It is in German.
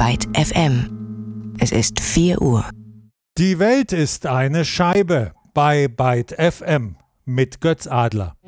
Byte FM. Es ist 4 Uhr. Die Welt ist eine Scheibe bei Byte FM mit Götz Adler.